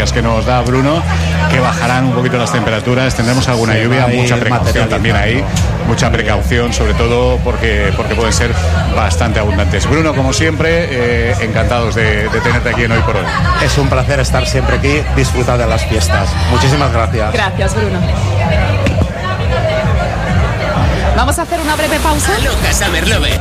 noticias que nos da Bruno, que bajarán un poquito las temperaturas, tendremos alguna lluvia, mucha precaución también ahí, mucha precaución, sobre todo porque pueden ser bastante abundantes. Bruno, como siempre, encantados de tenerte aquí en Hoy por Hoy. Es un placer estar siempre aquí, disfrutar de las fiestas. Muchísimas gracias. Gracias, Bruno. Vamos a hacer una breve pausa. Aloha Summer Lover.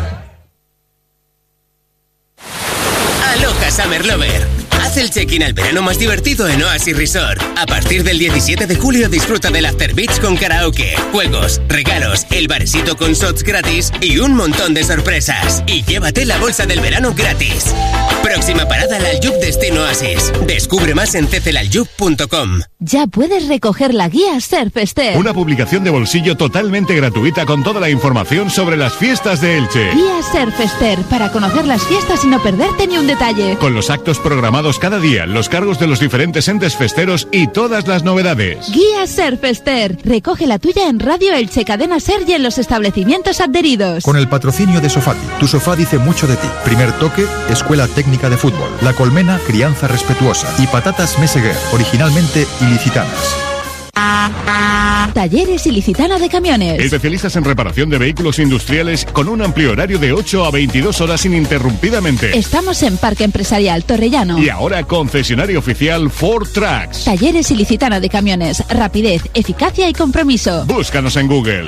Aloha Summer Lover. Haz el check-in al verano más divertido en Oasis Resort. A partir del 17 de julio disfruta del After Beach con karaoke, juegos, regalos, el barecito con shots gratis y un montón de sorpresas. Y llévate la bolsa del verano gratis. Próxima parada, el Aljub Destino Oasis. Descubre más en ccelaljub.com. Ya puedes recoger la guía Surfester. Una publicación de bolsillo totalmente gratuita con toda la información sobre las fiestas de Elche. Guía Surfester, para conocer las fiestas y no perderte ni un detalle. Con los actos programados cada día, los cargos de los diferentes entes festeros y todas las novedades. Guía Surfester. Recoge la tuya en Radio Elche, Cadena Ser y en los establecimientos adheridos. Con el patrocinio de Sofati. Tu sofá dice mucho de ti. Primer toque, Escuela Técnica de Fútbol. La Colmena, crianza respetuosa. Y Patatas Meseguer, originalmente ilicitanas. Talleres Ilicitana de Camiones. Especialistas en reparación de vehículos industriales con un amplio horario de 8 a 22 horas ininterrumpidamente. Estamos en Parque Empresarial Torrellano. Y ahora concesionario oficial Ford Trucks. Talleres Ilicitana de Camiones. Rapidez, eficacia y compromiso. Búscanos en Google.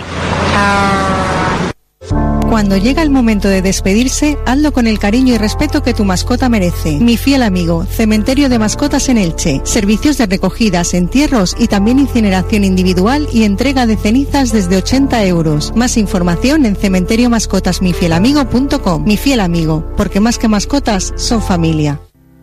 Cuando llega el momento de despedirse, hazlo con el cariño y respeto que tu mascota merece. Mi fiel amigo, Cementerio de Mascotas en Elche. Servicios de recogidas, entierros y también incineración individual y entrega de cenizas desde 80 euros. Más información en cementeriomascotasmifielamigos.com. Mi fiel amigo, porque más que mascotas, son familia.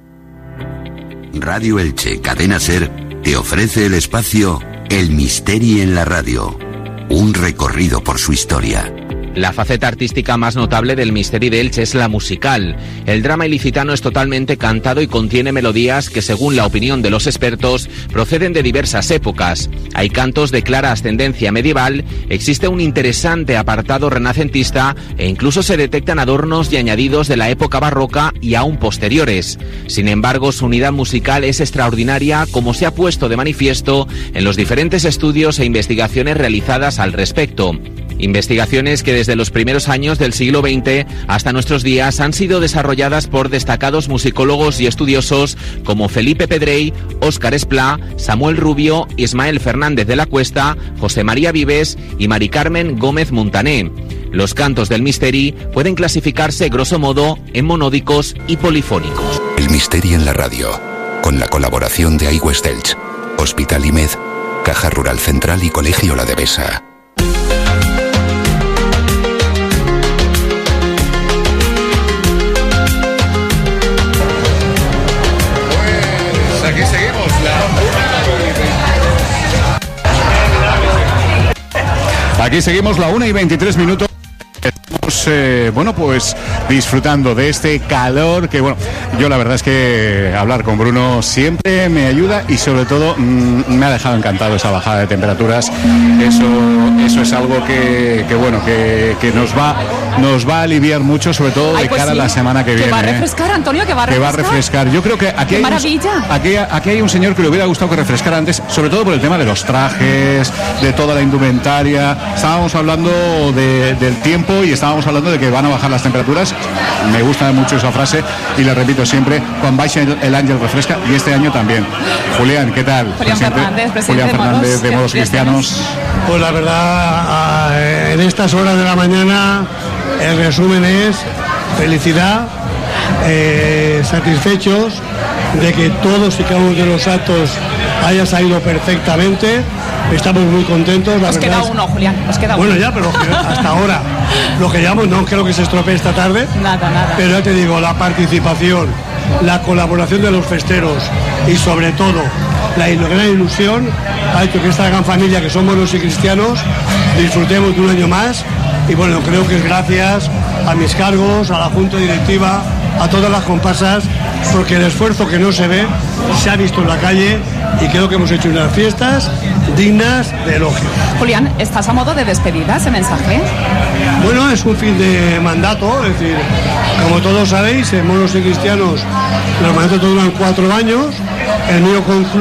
Radio Elche, Cadena Ser, te ofrece el espacio El Misteri en la radio. Un recorrido por su historia. La faceta artística más notable del Misteri de Elche es la musical. El drama ilicitano es totalmente cantado y contiene melodías que, según la opinión de los expertos, proceden de diversas épocas. Hay cantos de clara ascendencia medieval, existe un interesante apartado renacentista e incluso se detectan adornos y añadidos de la época barroca y aún posteriores. Sin embargo, su unidad musical es extraordinaria, como se ha puesto de manifiesto en los diferentes estudios e investigaciones realizadas al respecto. Investigaciones que desde los primeros años del siglo XX hasta nuestros días han sido desarrolladas por destacados musicólogos y estudiosos como Felipe Pedrey, Óscar Esplá, Samuel Rubio, Ismael Fernández de la Cuesta, José María Vives y Mari Carmen Gómez Muntané. Los cantos del Misteri pueden clasificarse grosso modo en monódicos y polifónicos. El Misteri en la radio, con la colaboración de iWest Elche, Hospital IMED, Caja Rural Central y Colegio La Devesa. Aquí seguimos la 1:23. Estamos, pues disfrutando de este calor que, yo la verdad es que hablar con Bruno siempre me ayuda y sobre todo me ha dejado encantado esa bajada de temperaturas. Eso es algo que nos va a aliviar mucho, sobre todo de cara a la semana que viene. Que va a refrescar, Antonio, que va a refrescar. Yo creo que aquí aquí hay un señor que le hubiera gustado que refrescara antes, sobre todo por el tema de los trajes, de toda la indumentaria. Estábamos hablando del tiempo y estábamos hablando de que van a bajar las temperaturas. Me gusta mucho esa frase y la repito siempre: cuando baixa el ángel refresca, y este año también. Julián, ¿qué tal? Julián Fernández de Modos Cristianos. Pues la verdad, en estas horas de la mañana el resumen es felicidad, satisfechos de que todos y cada uno de los actos haya salido perfectamente. Estamos muy contentos. Os queda uno, Julián, os queda uno. Bueno, ya, pero hasta ahora lo que llevamos no creo que se estropee esta tarde. Nada. Pero ya te digo, la participación, la colaboración de los festeros y sobre todo la gran ilusión ha hecho que esta gran familia que somos los y cristianos disfrutemos de un año más. Y bueno, creo que es gracias a mis cargos, a la junta directiva, a todas las comparsas, porque el esfuerzo que no se ve se ha visto en la calle y creo que hemos hecho unas fiestas dignas de elogio. Julián, ¿estás a modo de despedida ese mensaje? Bueno, es un fin de mandato, es decir, como todos sabéis, en Monos y Cristianos los mandatos duran 4 años, el mío concluye